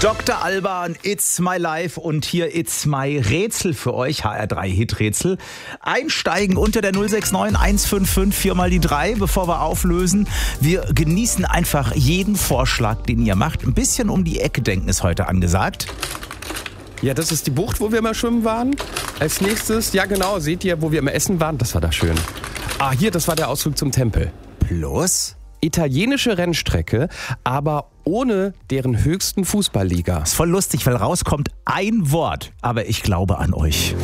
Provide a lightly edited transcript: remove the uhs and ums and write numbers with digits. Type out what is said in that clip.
Dr. Alban, It's My Life und hier It's My Rätsel für euch, HR3 Hit-Rätsel. Einsteigen unter der 069 155 4 mal die 3, bevor wir auflösen. Wir genießen einfach jeden Vorschlag, den ihr macht. Ein bisschen um die Ecke denken ist heute angesagt. Ja, das ist die Bucht, wo wir immer schwimmen waren. Als nächstes, ja genau, seht ihr, wo wir immer essen waren? Das war da schön. Ah, hier, das war der Ausflug zum Tempel. Plus? Italienische Rennstrecke, aber ohne deren höchsten Fußballliga. Ist voll lustig, weil rauskommt ein Wort. Aber ich glaube an euch.